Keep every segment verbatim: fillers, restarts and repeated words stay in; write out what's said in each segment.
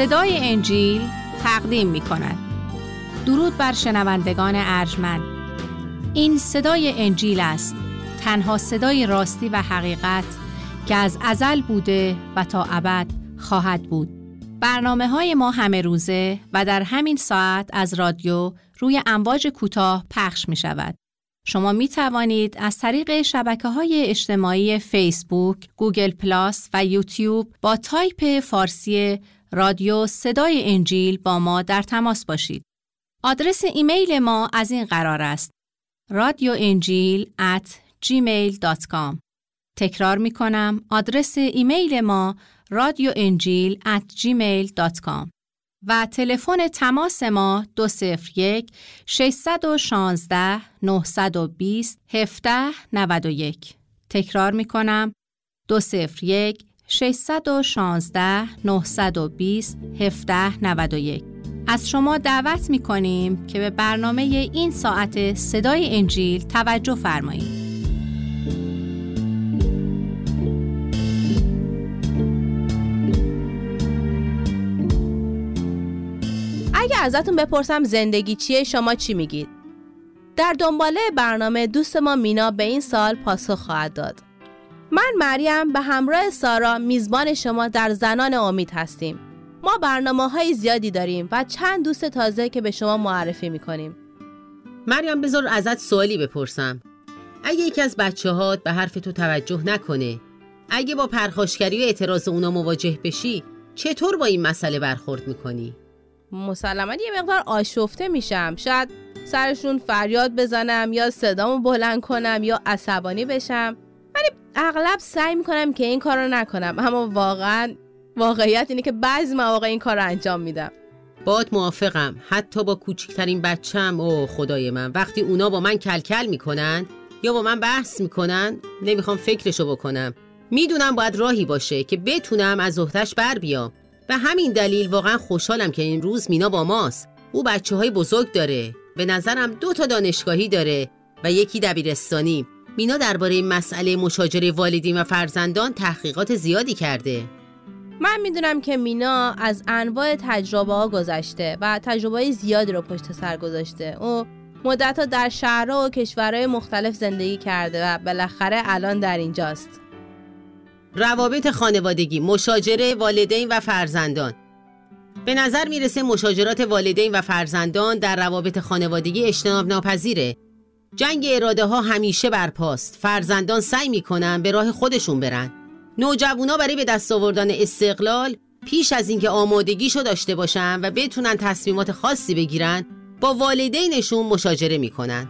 صدای انجیل تقدیم می کند. درود بر شنوندگان ارجمند. این صدای انجیل است، تنها صدای راستی و حقیقت که از ازل بوده و تا ابد خواهد بود. برنامه های ما همه روزه و در همین ساعت از رادیو روی امواج کوتاه پخش می شود. شما می توانید از طریق شبکه‌های اجتماعی فیسبوک، گوگل پلاس و یوتیوب با تایپ فارسی رادیو صدای انجیل با ما در تماس باشید. آدرس ایمیل ما از این قرار است: رادیو انجیل ات جیمیل دات کام. تکرار می کنم، آدرس ایمیل ما رادیو انجیل ات جیمیل دات کام و تلفن تماس ما دو صفر یک ششصد و شانزده نهصد و بیست هفده نود و یک. تکرار می کنم، دو صفر یک ششصد و شانزده نهصد و بیست هفده نود و یک. از شما دعوت می کنیم که به برنامه این ساعت صدای انجیل توجه فرمایید. اگه ازتون بپرسم زندگی چیه، شما چی میگید؟ در دنباله برنامه دوست ما مینا به این سوال پاسخ خواهد داد. من مریم به همراه سارا میزبان شما در زنان امید هستیم. ما برنامه‌های زیادی داریم و چند دوست تازه که به شما معرفی میکنیم. مریم بذار ازت سوالی بپرسم. اگه یکی از بچه‌هات به حرف تو توجه نکنه، اگه با پرخاشگری و اعتراض اونا مواجه بشی، چطور با این مسئله برخورد میکنی؟ مسلماً یه مقدار آشفته میشم. شاید سرشون فریاد بزنم یا صدامو بلند کنم یا عصبانی بشم، ولی اغلب سعی میکنم که این کارو نکنم. اما واقعاً واقعیت اینه که بعضی مواقع این کارو انجام میدم. باهات موافقم. حتی با کوچکترین بچم، اوه خدای من، وقتی اونا با من کلکل میکنن یا با من بحث میکنن، نمیخوام فکرشو بکنم. میدونم باید راهی باشه که بتونم از عهده‌اش بر بیام. به همین دلیل واقعا خوشحالم که این روز مینا با ماست. او بچه‌های بزرگ داره. به نظرم دو تا دانشگاهی داره و یکی دبیرستانی. مینا درباره این مسئله مشاجره والدین و فرزندان تحقیقات زیادی کرده. من میدونم که مینا از انواع تجربه ها گذشته و تجربه زیادی رو پشت سر گذاشته. او مدت‌ها در شهرها و کشورهای مختلف زندگی کرده و بالاخره الان در اینجاست. روابط خانوادگی، مشاجره والدین و فرزندان. به نظر میرسه مشاجرات والدین و فرزندان در روابط خانوادگی اجتناب ناپذیره. جنگ اراده ها همیشه برپاست. فرزندان سعی میکنن به راه خودشون برن. نوجوانا برای به دست آوردن استقلال پیش از اینکه آمادگیشو داشته باشن و بتونن تصمیمات خاصی بگیرن، با والدینشون مشاجره میکنن.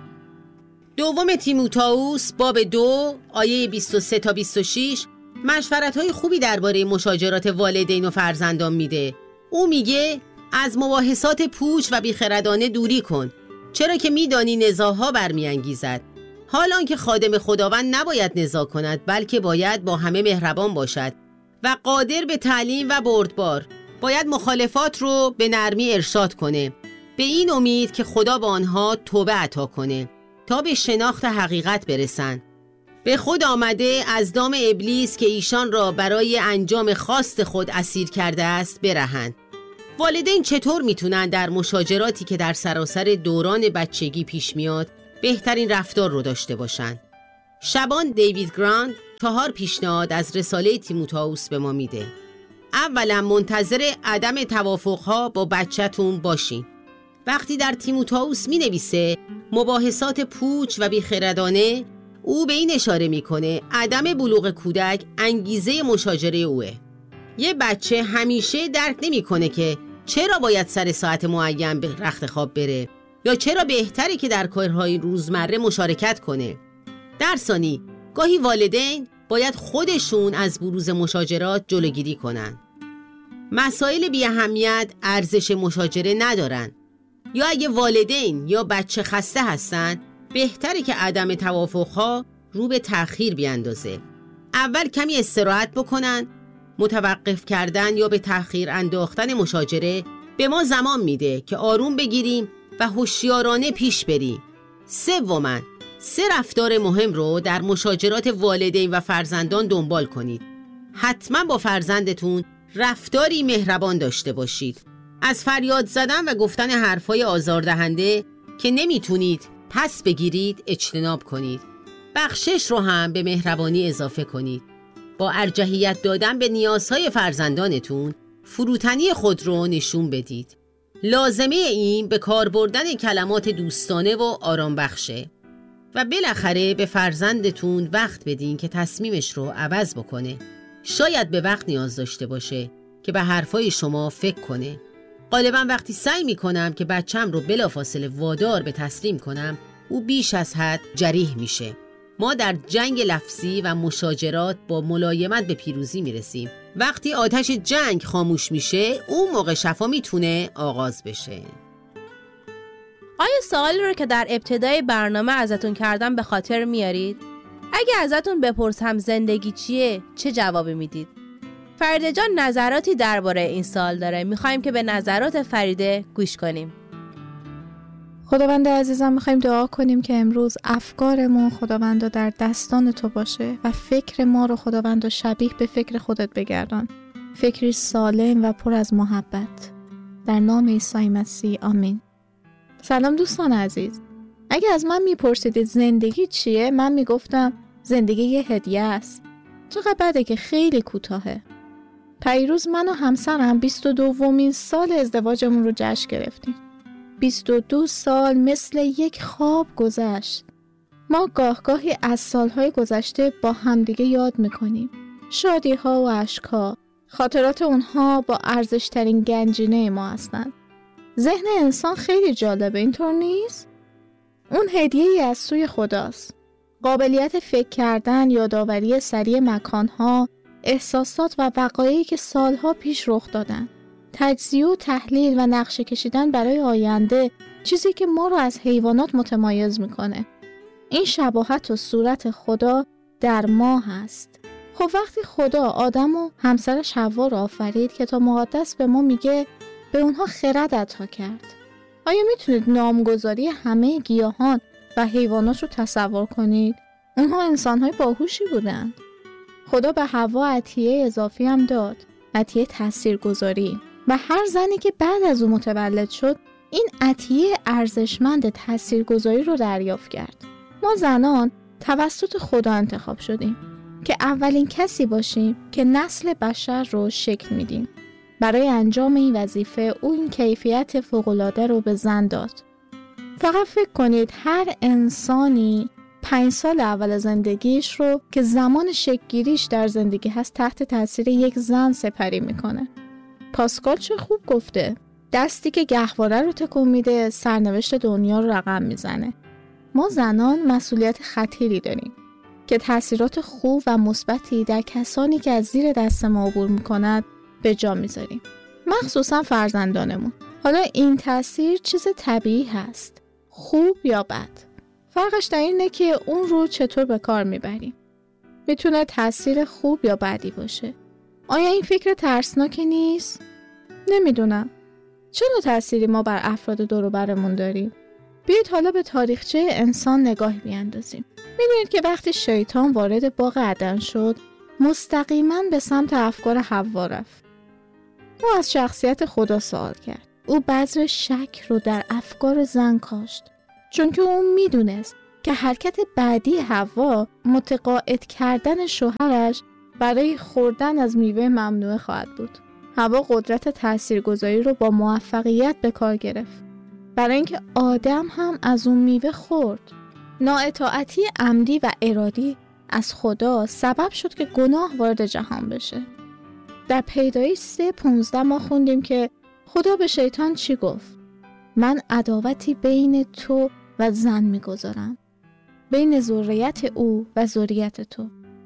دوم تیموتائوس باب دو آیه بیست و سه تا بیست و شش مشورت‌های خوبی درباره مشاجرات والدین و فرزندان میده. او میگه از مباحثات پوچ و بیخردانه دوری کن، چرا که میدانی نزاع‌ها برمیانگیزد. حال آنکه خادم خداوند نباید نزاع کند، بلکه باید با همه مهربان باشد و قادر به تعلیم و بردبار. باید مخالفات رو به نرمی ارشاد کنه، به این امید که خدا با آنها توبه عطا کنه تا به شناخت حقیقت برسن. به خود آمده از دام ابلیس که ایشان را برای انجام خواست خود اسیر کرده است برهند. والدین چطور میتونن در مشاجراتی که در سراسر دوران بچگی پیش میاد بهترین رفتار رو داشته باشن؟ شبان دیوید گراند چهار پیشنهاد از رساله تیموتائوس به ما میده. اولا، منتظر عدم توافقها با بچه‌تون باشین. وقتی در تیموتائوس می نویسه مباحثات پوچ و بیخردانه، او به این اشاره میکنه عدم بلوغ کودک انگیزه مشاجره اوه. یه بچه همیشه درک نمیکنه که چرا باید سر ساعت معین به رخت خواب بره یا چرا بهتره که در کارهای روزمره مشارکت کنه. در ثانی، گاهی والدین باید خودشون از بروز مشاجرات جلوگیری کنن. مسائل بی اهمیت ارزش مشاجره ندارن، یا اگه والدین یا بچه خسته هستن بهتره که عدم توافقها رو به تأخیر بیاندازه. اول کمی استراحت بکنن. متوقف کردن یا به تأخیر انداختن مشاجره به ما زمان میده که آروم بگیریم و هوشیارانه پیش بریم. سوماً، سه رفتار مهم رو در مشاجرات والدین و فرزندان دنبال کنید. حتما با فرزندتون رفتاری مهربان داشته باشید. از فریاد زدن و گفتن حرفای آزاردهنده که نمیتونید پس بگیرید اجتناب کنید. بخشش رو هم به مهربانی اضافه کنید. با ارجحیت دادن به نیازهای فرزندانتون فروتنی خود رو نشون بدید. لازمه این به کار بردن کلمات دوستانه و آرام بخشه و بالاخره به فرزندتون وقت بدین که تصمیمش رو عوض بکنه. شاید به وقت نیاز داشته باشه که به حرفای شما فکر کنه. غالبا وقتی سعی میکنم که بچم رو بلافاصله وادار به تسلیم کنم، او بیش از حد جریح میشه. ما در جنگ لفظی و مشاجرات با ملایمت به پیروزی میرسیم. وقتی آتش جنگ خاموش میشه، اون موقع شفا میتونه آغاز بشه. آیا سوالی رو که در ابتدای برنامه ازتون کردم به خاطر میارید؟ اگه ازتون بپرسم زندگی چیه، چه جوابی میدید؟ فریده جان نظراتی درباره این سوال داره. میخوایم که به نظرات فریده گوش کنیم. خداوند عزیزم، میخوایم دعا کنیم که امروز افکارمون خداوند در دستان تو باشه و فکر ما رو خداوند شبیه به فکر خودت بگردان. فکری سالم و پر از محبت. در نام عیسی مسیح آمین. سلام دوستان عزیز. اگه از من میپرسیدید زندگی چیه، من میگفتم زندگی یه هدیه است. چقدر بده که خیلی کوتاهه. پیروز من و همسرم بیست و دومین سال ازدواجمون رو جشن گرفتیم. بیست و دو سال مثل یک خواب گذشت. ما گاه گاهی از سالهای گذشته با همدیگه یاد میکنیم. شادی ها و عشق ها، خاطرات اونها با ارزشترین گنجینه ما هستند. ذهن انسان خیلی جالبه، اینطور نیست؟ اون هدیه‌ای از سوی خداست. قابلیت فکر کردن، یادآوری سریع مکانها، احساسات و وقایعی که سالها پیش رخ دادن. تجزیه و تحلیل و نقشه کشیدن برای آینده، چیزی که ما رو از حیوانات متمایز میکنه. این شباهت و صورت خدا در ما هست. خب وقتی خدا آدم و همسرش حوا رو آفرید، کتاب مقدس به ما میگه به اونها خرد عطا کرد. آیا میتونید نامگذاری همه گیاهان و حیوانات رو تصور کنید؟ اونها انسانهای باهوشی بودند. خدا به حوا عطیه اضافی هم داد، عطیه تاثیرگذاری. و هر زنی که بعد از اون متولد شد، این عطیه ارزشمند تاثیرگذاری رو دریافت کرد. ما زنان توسط خدا انتخاب شدیم که اولین کسی باشیم که نسل بشر رو شکل میدیم. برای انجام این وظیفه او این کیفیت فوق‌العاده رو به زن داد. فقط فکر کنید هر انسانی پنج سال اول زندگیش رو که زمان شکل‌گیریش در زندگی هست تحت تاثیر یک زن سپری میکنه. پاسکال چه خوب گفته، دستی که گهواره رو تکون میده سرنوشت دنیا رو رقم میزنه. ما زنان مسئولیت خطیری داریم که تاثیرات خوب و مثبتی در کسانی که از زیر دست ما عبور میکنند به جا میذاریم، مخصوصا فرزندانمون. حالا این تاثیر چیز طبیعی هست، خوب یا بد. فرقش در اینه که اون رو چطور به کار میبریم. میتونه تاثیر خوب یا بدی باشه. آیا این فکر ترسناک نیست؟ نمیدونم. چه نوع تأثیری ما بر افراد دور و برمون داریم؟ بیایید حالا به تاریخچه انسان نگاهی بیاندازیم. میدونید که وقتی شیطان وارد باغ عدن شد، مستقیما به سمت افکار حوا رفت. او از شخصیت خدا سوال کرد. او بذر شک رو در افکار زن کاشت، چون که او میدونست که حرکت بعدی حوا متقاعد کردن شوهرش برای خوردن از میوه ممنوعه خواهد بود. حوا قدرت تاثیرگذاری رو با موفقیت به کار گرفت، برای اینکه آدم هم از اون میوه خورد. نااطاعتی عمدی و ارادی از خدا سبب شد که گناه وارد جهان بشه. در پیدایش سه پونزده ما خوندیم که خدا به شیطان چی گفت؟ من عداوتی بین تو و زن میگذارم، بین ذریت او و ذریت تو.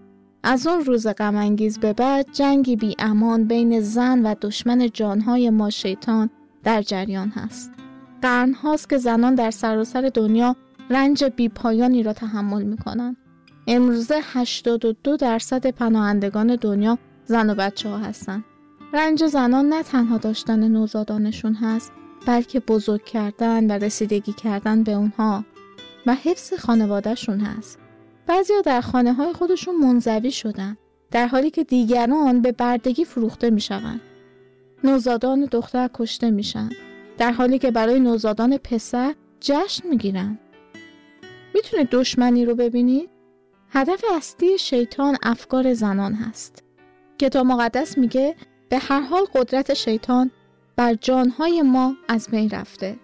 از اون روز غم انگیز به بعد جنگی بی امان بین زن و دشمن جانهای ما شیطان در جریان هست. قرن هاست که زنان در سراسر دنیا رنج بی پایانی را تحمل میکنن. امروزه هشتاد و دو درصد پناهندگان دنیا زن و بچه ها هستن. رنج زنان نه تنها داشتن نوزادانشون هست، بلکه بزرگ کردن و رسیدگی کردن به اونها و حفظ خانوادهشون هست. بعضیا در خانه های خودشون منزوی شدن، در حالی که دیگران به بردگی فروخته میشوند. نوزادان دختر کشته میشن در حالی که برای نوزادان پسر جشن میگیرن. میتونه دشمنی رو ببینید؟ هدف اصلی شیطان افکار زنان هست. کتاب مقدس میگه به هر حال قدرت شیطان بر جانهای ما از بین رفته،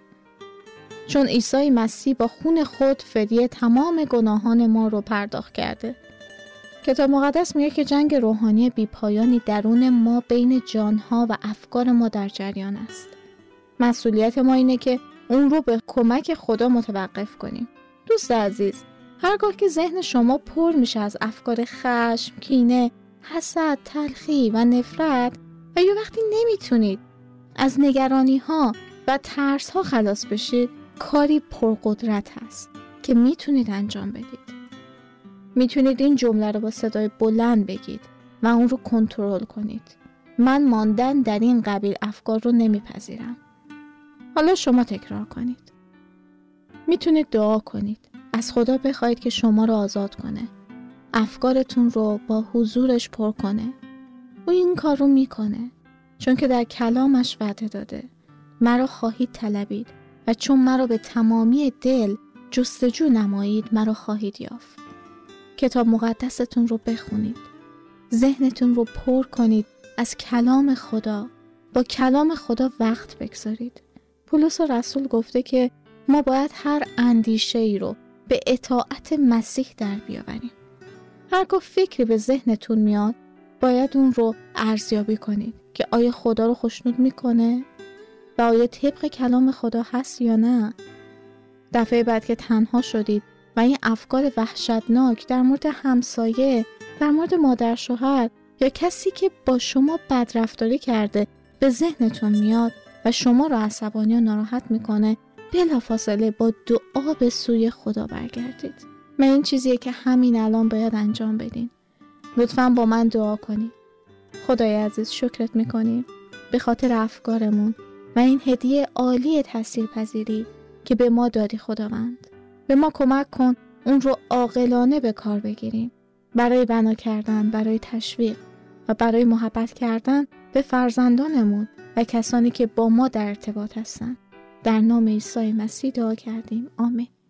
چون عیسی مسیح با خون خود فدیه تمام گناهان ما رو پرداخت کرده. کتاب مقدس میگه که جنگ روحانی بی‌پایانی درون ما بین جانها و افکار ما در جریان است. مسئولیت ما اینه که اون رو به کمک خدا متوقف کنیم. دوست عزیز، هرگاه که ذهن شما پر میشه از افکار خشم، کینه، حسد، تلخی و نفرت و یا وقتی نمیتونید از نگرانی ها و ترس ها خلاص بشید، کاری پرقدرت هست که میتونید انجام بدید. میتونید این جمله رو با صدای بلند بگید و اون رو کنترل کنید. من ماندن در این قبیل افکار رو نمیپذیرم. حالا شما تکرار کنید. میتونید دعا کنید. از خدا بخواید که شما رو آزاد کنه. افکارتون رو با حضورش پر کنه. او این کار رو میکنه. چون که در کلامش وعده داده. مرا خواهید طلبید و چون مرا به تمامی دل جستجو نمایید مرا خواهید یافت. کتاب مقدستون رو بخونید. ذهنتون رو پر کنید از کلام خدا. با کلام خدا وقت بگذارید. پولس رسول گفته که ما باید هر اندیشه ای رو به اطاعت مسیح در بیاوریم. هرگاه فکری به ذهنتون میاد باید اون رو ارزیابی کنید که آیا خدا رو خوشنود میکنه و آیا طبق کلام خدا هست یا نه. دفعه بعد که تنها شدید و این افکار وحشتناک در مورد همسایه، در مورد مادر شوهر یا کسی که با شما بدرفتاری کرده به ذهنتون میاد و شما رو عصبانی و ناراحت میکنه، بلافاصله با دعا به سوی خدا برگردید. من این چیزیه که همین الان باید انجام بدین. لطفاً با من دعا کنید. خدای عزیز، شکرت میکنیم به خاطر افکارمون و این هدیه عالی تاثیرپذیری که به ما دادی. خداوند به ما کمک کن اون رو عاقلانه به کار بگیریم برای بنا کردن، برای تشویق و برای محبت کردن به فرزندانمون و کسانی که با ما در ارتباط هستن. در نام عیسی مسیح دعا کردیم. آمین.